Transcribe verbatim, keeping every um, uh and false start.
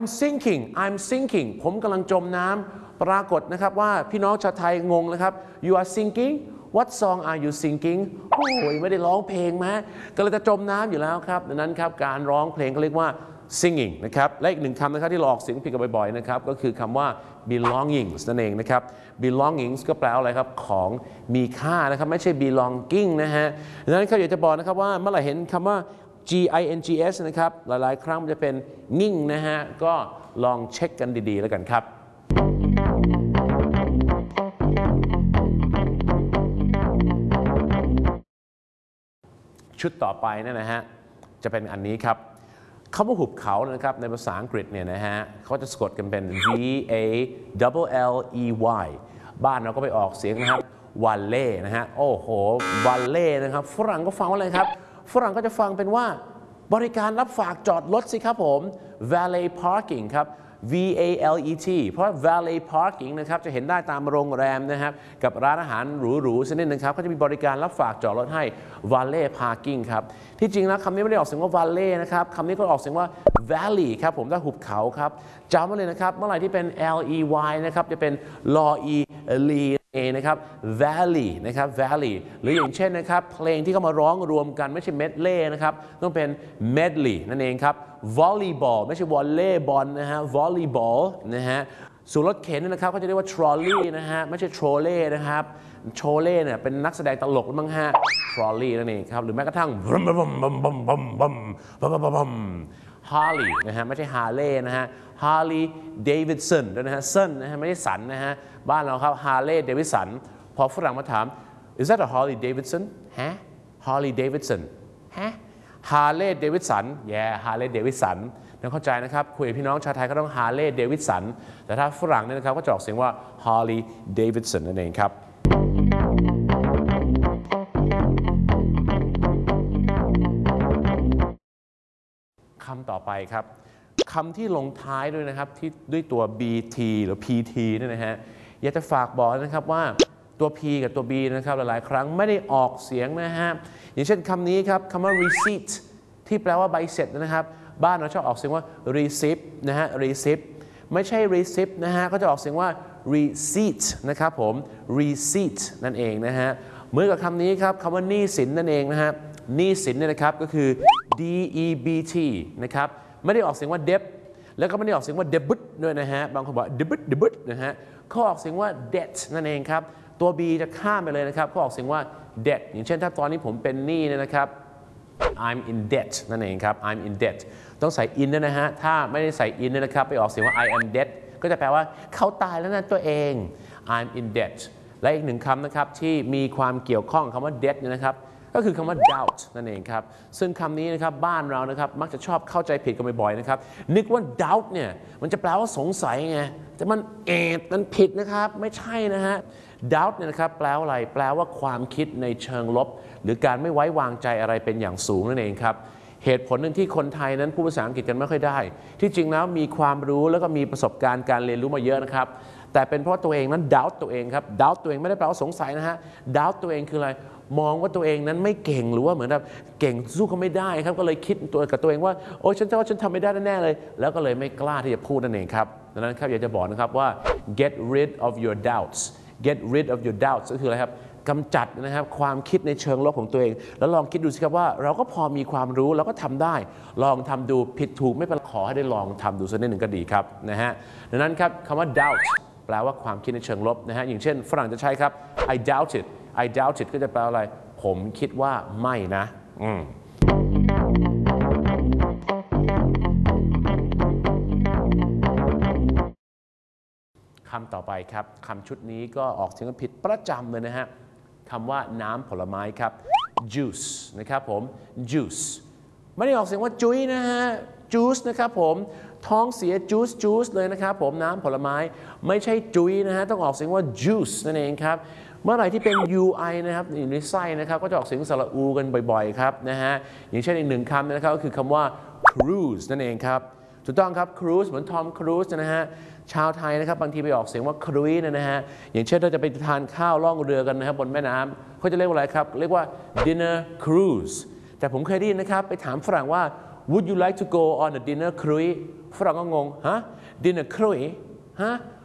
sinking I'm sinking ผมกำลังจมน้ำปรากฏนะครับว่าพี่น้องชาวไทยงงนะครับ you are sinking what song are you singing โอ้ยไม่ได้ร้องเพลงมาก็เลยจะจมน้ำอยู่แล้วครับดังนั้นครับการร้องเพลงเขาเรียกว่า singing นะครับและอีกหนึ่งคำนะครับที่เราออกเสียงผิดกันบ่อยๆนะครับก็คือคำว่า belongings นั่นเองนะครับ belongings ก็แปลว่าอะไรครับของมีค่านะครับไม่ใช่ belonging นะฮะดังนั้นเขาอยากจะบอกนะครับว่าเมื่อไหร่เห็นคำว่า gings นะครับหลายๆครั้งมันจะเป็นงิ่งนะฮะก็ลองเช็คกันดีๆแล้วกันครับชุดต่อไปเนี่ยนะฮะจะเป็นอันนี้ครับคำว่าหุบเขานะครับในภาษาอังกฤษเนี่ยนะฮะเขาจะสะกดกันเป็น V A L L E Y บ้านเราก็ไปออกเสียงนะครับวัลเล่นะฮะโอ้โหวัลเล่นะครับฝรั่งก็ฟังว่าอะไรครับฝรั่งก็จะฟังเป็นว่าบริการรับฝากจอดรถสิครับผม valet parking ครับ V A L E T เพราะ valet parking นะครับจะเห็นได้ตามโรงแรมนะครับกับร้านอาหารหรูๆชนิดนึงครับก็จะมีบริการรับฝากจอดรถให้ valet parking ครับที่จริงแล้วคำนี้ไม่ได้ออกเสียงว่า valet นะครับคำนี้ก็ออกเสียงว่า valley ครับผมถ้าหุบเขาครับจำไว้เลยนะครับเมื่อไหร่ที่เป็น L E Y นะครับจะเป็นลอ E ลีเองนะครับ valley นะครับ valley หรืออย่างเช่นนะครับเพลงที่เขามาร้องรวมกันไม่ใช่ medley นะครับต้องเป็น medley นั่นเองครับ volleyball ไม่ใช่ volleyball นะฮะ volleyball นะฮะส่วนรถเข็นนะครับเขาจะเรียกว่า trolley นะฮะไม่ใช่ trolley นะครับ trolley เนี่ยเป็นนักแสดงตลกมั้งฮะ trolley นั่นเองครับหรือแม้กระทั่ง Harley นะฮะไม่ใช่ Harley นะฮะ Harley Davidson ด้วยนะฮะ Sun นะฮะไม่ใช่สันนะฮะบ้านเราครับ Harley Davidson พอฝรั่งมาถาม Is that a Harley Davidson ฮะ Harley Davidson ฮะ Harley Davidson yeah Harley Davidson ต้องเข้าใจนะครับคุยกับพี่น้องชาวไทยก็ต้อง Harley Davidson แต่ถ้าฝรั่งเนี่ยนะครับก็จะออกเสียงว่า Harley Davidson นั่นเองครับคำต่อไปครับคำที่ลงท้ายด้วยนะครับที่ด้วยตัว บี ที หรือ พี ที เนี่ยนะฮะอยากจะฝากบอกนะครับว่าตัว P กับตัว B นะครับหลายๆครั้งไม่ได้ออกเสียงนะฮะอย่างเช่นคำนี้ครับคำว่า receipt ที่แปลว่าใบเสร็จนะครับบ้านเราชอบออกเสียงว่า receipt นะฮะ receipt ไม่ใช่ receipt นะฮะก็จะออกเสียงว่า receipt นะครับผม receipt นั่นเองนะฮะเหมือนกับคำนี้ครับคำว่าหนี้สินนั่นเองนะฮะหนี้สินเนี่ยนะครับก็คือ D E B T นะครับไม่ได้ออกเสียงว่า debt แล้วก็ไม่ได้ออกเสียงว่า debit ด้วยนะฮะบางคนบอก debit debit นะฮะเขาออกเสียงว่า debt นั่นเองครับตัว B จะข้ามไปเลยนะครับเขาออกเสียงว่า debt อย่างเช่นถ้าตอนนี้ผมเป็นหนี้เนี่ยนะครับ I'm in debt นั่นเองครับ I'm in debt ต้องใส่ in ด้วยนะฮะถ้าไม่ได้ใส่ in เนี่ยนะครับไปออกเสียงว่า I am dead ก็จะแปลว่าเขาตายแล้วนะตัวเอง I'm in debt และอีกหนึ่งคำนะครับที่มีความเกี่ยวข้องคำว่า debt เนี่ยนะครับก็คือคำว่า doubt นั่นเองครับซึ่งคำนี้นะครับบ้านเรานะครับมักจะชอบเข้าใจผิดกันบ่อยๆนะครับนึกว่า doubt เนี่ยมันจะแปลว่าสงสัยไงแต่มันเอดมันผิดนะครับไม่ใช่นะฮะ doubt เนี่ยนะครับแปลว่าอะไรแปลว่าความคิดในเชิงลบหรือการไม่ไว้วางใจอะไรเป็นอย่างสูงนั่นเองครับเหตุผลหนึ่งที่คนไทยนั้นพูดภาษาอังกฤษกันไม่ค่อยได้ที่จริงแล้วมีความรู้แล้วก็มีประสบการณ์การเรียนรู้มาเยอะนะครับแต่เป็นเพราะตัวเองนั้น doubt ตัวเองครับ doubt ตัวเองไม่ได้แปลว่าสงสัยนะฮะ doubt ตัวเองคืออะไรมองว่าตัวเองนั้นไม่เก่งหรือว่าเหมือนแบบเก่งสู้เขาไม่ได้ครับก็เลยคิดตัวกับตัวเองว่าโอ้ฉันจะว่าฉันทำไม่ได้แน่ๆเลยแล้วก็เลยไม่กล้าที่จะพูดนั่นเองครับดังนั้นครับอยากจะบอกนะครับว่า get rid of your doubts get rid of your doubts ก็คืออะไรครับกำจัดนะครับความคิดในเชิงลบของตัวเองแล้วลองคิดดูสิครับว่าเราก็พอมีความรู้เราก็ทำได้ลองทำดูผิดถูกไม่เป็นขอให้ได้ลองทำดูสักนิดหนึ่งก็ดีครับนะฮะดังนั้นครับคำว่า doubt แปลว่าความคิดในเชิงลบนะฮะอย่างเช่นฝรั่งจะใช้ครับ I doubt it I doubt it ก็จะแปลอะไรผมคิดว่าไม่นะอืมคำต่อไปครับคำชุดนี้ก็ออกเสียงผิดประจำเลยนะฮะคำว่าน้ำผลไม้ครับ juice นะครับผม juice ไม่ได้ออกเสียงว่าจุ้ยนะฮะ juice นะครับผมท้องเสีย juice juice เลยนะครับผมน้ำผลไม้ไม่ใช่จุ้ยนะฮะต้องออกเสียงว่า juice นั่นเองครับเมื่อไหร่ที่เป็น ui นะครับอยู่ในไส้นะครับก็จะออกเสียงสระอูกันบ่อยๆครับนะฮะอย่างเช่นอีกหนึ่งคำนะครับก็คือคำว่า cruise นั่นเองครับถูกต้องครับ cruise เหมือน Tom Cruise นะฮะชาวไทยนะครับบางทีไปออกเสียงว่าครุยนะฮะอย่างเช่นเราจะไปทานข้าวล่องเรือกันนะครับบนแม่น้ำเขาจะเรียกว่าอะไรครับเรียกว่า dinner cruise แต่ผมเคยได้ยินนะครับไปถามฝรั่งว่า would you like to go on a dinner cruise ฝรั่งก็งงฮะ dinner cruise ฮะ